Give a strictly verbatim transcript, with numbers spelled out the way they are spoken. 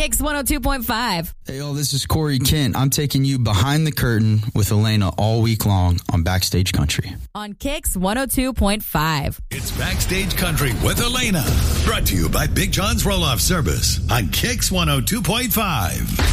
Kicks one oh two point five. Hey, y'all, this is Corey Kent. I'm taking you behind the curtain with Elena all week long on Backstage Country. On Kicks one oh two point five. It's Backstage Country with Elena. Brought to you by Big John's Roll-Off Service on Kicks one oh two point five.